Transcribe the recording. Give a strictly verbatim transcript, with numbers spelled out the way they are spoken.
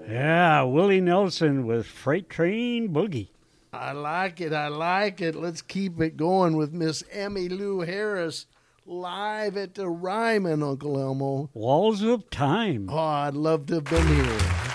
Yeah, Willie Nelson with Freight Train Boogie. I like it. I like it. Let's keep it going with Miss Emmylou Harris live at the Ryman, Uncle Elmo. Walls of Time. Oh, I'd love to have been here.